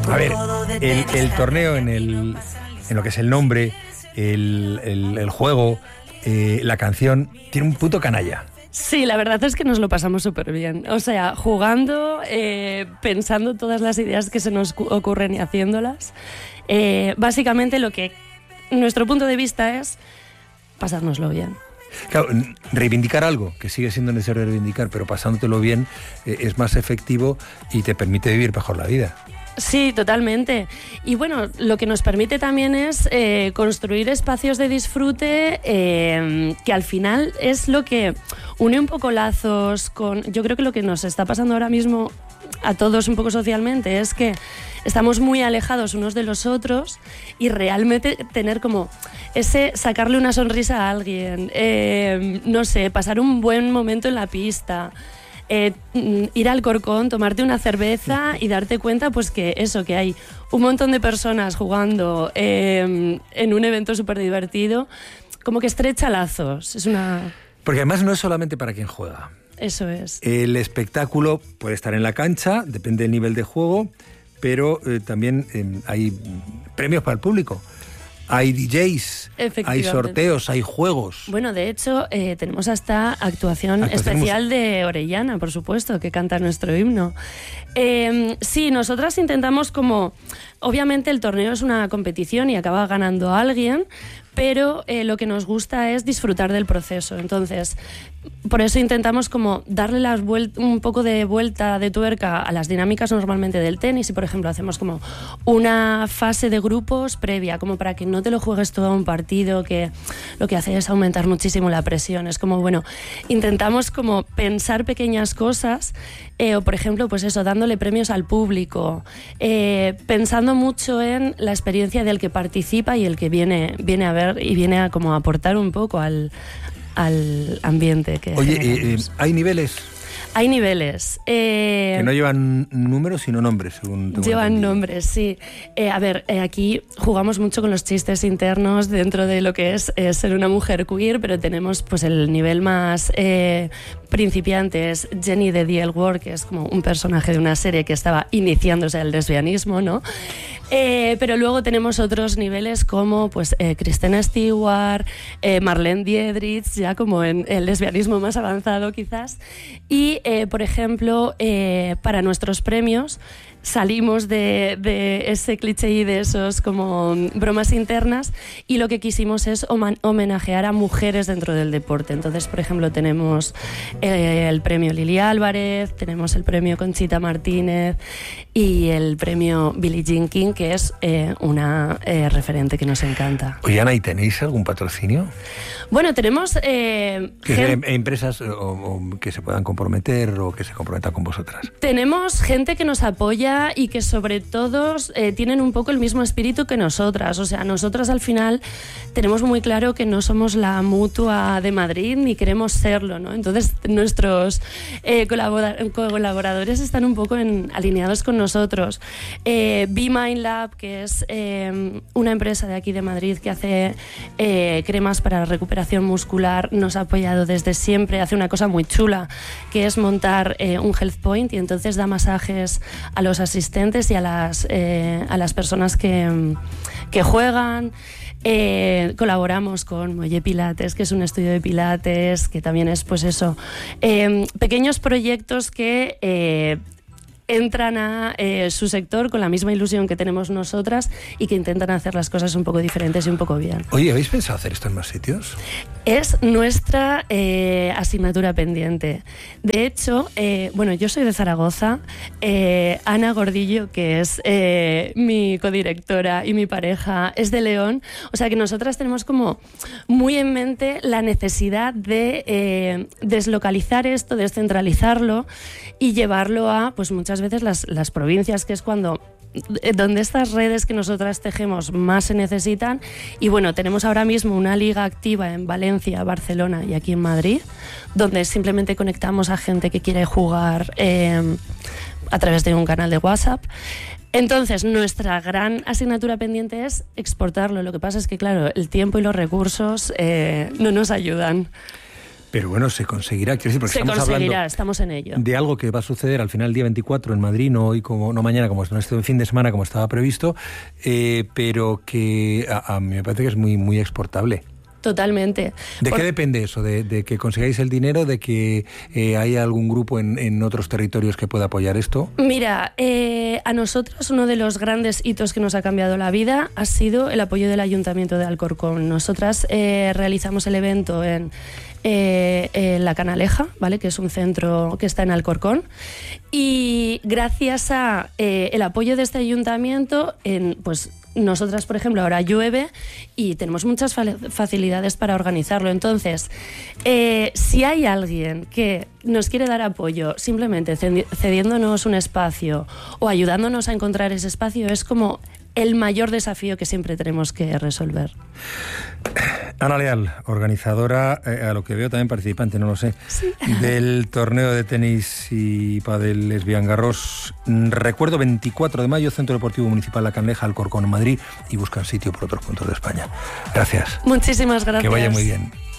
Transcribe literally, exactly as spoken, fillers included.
A ver, el, el torneo en, el, en lo que es el nombre, el, el, el juego, eh, la canción, tiene un puto canalla. Sí, la verdad es que nos lo pasamos súper bien. O sea, jugando, eh, pensando todas las ideas que se nos ocurren y haciéndolas. Eh, básicamente lo que nuestro punto de vista es pasárnoslo bien. Claro, reivindicar algo, que sigue siendo necesario reivindicar, pero pasándotelo bien eh, es más efectivo y te permite vivir mejor la vida. Sí, totalmente. Y bueno, lo que nos permite también es eh, construir espacios de disfrute eh, que al final es lo que une un poco lazos con... Yo creo que lo que nos está pasando ahora mismo a todos un poco socialmente es que estamos muy alejados unos de los otros y realmente tener como ese sacarle una sonrisa a alguien, eh, no sé, pasar un buen momento en la pista... Eh, ir al Corcón, tomarte una cerveza y darte cuenta pues que eso, que hay un montón de personas jugando eh, en un evento súper divertido, como que estrecha lazos. Es una... Porque además no es solamente para quien juega. Eso es. El espectáculo puede estar en la cancha, depende del nivel de juego, pero eh, también eh, hay premios para el público. Hay D Js, hay sorteos, hay juegos. Bueno, de hecho, eh, tenemos hasta actuación, actuación especial de Orellana, por supuesto, que canta nuestro himno. Eh, sí, nosotras intentamos como... Obviamente el torneo es una competición y acaba ganando alguien, pero eh, lo que nos gusta es disfrutar del proceso. Entonces, por eso intentamos como darle las vuelt- un poco de vuelta de tuerca a las dinámicas normalmente del tenis y, por ejemplo, hacemos como una fase de grupos previa, como para que no te lo juegues todo a un partido, que lo que hace es aumentar muchísimo la presión. Es como, bueno, intentamos como pensar pequeñas cosas, eh, o por ejemplo, pues eso, dándole premios al público, eh, pensando mucho en la experiencia del que participa y el que viene, viene a ver y viene a como aportar un poco al, al ambiente que Oye, eh, ¿hay niveles? Hay niveles. Eh, que no llevan números, sino nombres, según tengo Llevan entendido. nombres, sí. Eh, a ver, eh, aquí jugamos mucho con los chistes internos dentro de lo que es eh, ser una mujer queer, pero tenemos pues el nivel más eh, principiante, es Jenny de The L Word, que es como un personaje de una serie que estaba iniciándose al lesbianismo, ¿no? Eh, pero luego tenemos otros niveles como pues eh, Kristen Stewart, eh, Marlene Dietrich, ya como en el lesbianismo más avanzado quizás. Y, eh, por ejemplo, eh, para nuestros premios salimos de, de ese cliché y de esos como bromas internas y lo que quisimos es homenajear a mujeres dentro del deporte. Entonces, por ejemplo, tenemos eh, el premio Lili Álvarez, tenemos el premio Conchita Martínez y el premio Billie Jean King, que es eh, una eh, referente que nos encanta. Oye, Ana, ¿y tenéis algún patrocinio? Bueno, tenemos... Eh, que gen- sea, empresas o, o que se puedan comprometer o que se comprometan con vosotras. Tenemos gente que nos apoya y que sobre todo eh, tienen un poco el mismo espíritu que nosotras. O sea, nosotras al final tenemos muy claro que no somos la Mutua de Madrid ni queremos serlo, ¿no? Entonces nuestros eh, colabora- colaboradores están un poco en, alineados con nosotros. Eh, Be Mind Lab, que es eh, una empresa de aquí de Madrid que hace eh, cremas para la recuperación muscular, nos ha apoyado desde siempre. Hace una cosa muy chula, que es montar eh, un health point y entonces da masajes a los asistentes y a las, eh, a las personas que, que juegan. Eh, colaboramos con Molle Pilates, que es un estudio de pilates, que también es pues eso, eh, pequeños proyectos que eh, entran a eh, su sector con la misma ilusión que tenemos nosotras y que intentan hacer las cosas un poco diferentes y un poco bien. Oye, ¿habéis pensado hacer esto en más sitios? Es nuestra eh, asignatura pendiente. De hecho, eh, bueno, yo soy de Zaragoza. Eh, Ana Gordillo, que es eh, mi codirectora y mi pareja, es de León. O sea que nosotras tenemos como muy en mente la necesidad de eh, deslocalizar esto, descentralizarlo y llevarlo a, pues muchas veces las, las provincias, que es cuando donde estas redes que nosotras tejemos más se necesitan. Y bueno, tenemos ahora mismo una liga activa en Valencia, Barcelona y aquí en Madrid, donde simplemente conectamos a gente que quiere jugar eh, a través de un canal de WhatsApp. Entonces, nuestra gran asignatura pendiente es exportarlo. Lo que pasa es que, claro, el tiempo y los recursos eh, no nos ayudan. Pero bueno, se conseguirá. Quiero decir, porque se estamos conseguirá, hablando estamos en ello. De algo que va a suceder al final el día veinticuatro en Madrid, no hoy como no mañana, como no este fin de semana como estaba previsto, eh, pero que a, a mí me parece que es muy, muy exportable. Totalmente. ¿De Por... qué depende eso? ¿De, de que consigáis el dinero? ¿De que eh, haya algún grupo en, en otros territorios que pueda apoyar esto? Mira, eh, a nosotros uno de los grandes hitos que nos ha cambiado la vida ha sido el apoyo del Ayuntamiento de Alcorcón. Nosotras eh, realizamos el evento en, eh, en La Canaleja, ¿vale? Que es un centro que está en Alcorcón. Y gracias a eh, el apoyo de este ayuntamiento, en, pues nosotras, por ejemplo, ahora llueve y tenemos muchas facilidades para organizarlo. Entonces, eh, si hay alguien que nos quiere dar apoyo simplemente cediéndonos un espacio o ayudándonos a encontrar ese espacio, es como el mayor desafío que siempre tenemos que resolver. Ana Leal, organizadora, eh, a lo que veo también participante, no lo sé, sí. del torneo de tenis y pádel Lesbian Garros. Recuerdo, veinticuatro de mayo, Centro Deportivo Municipal La Canaleja, Alcorcón, Madrid, y buscan sitio por otros puntos de España. Gracias. Muchísimas gracias. Que vaya muy bien.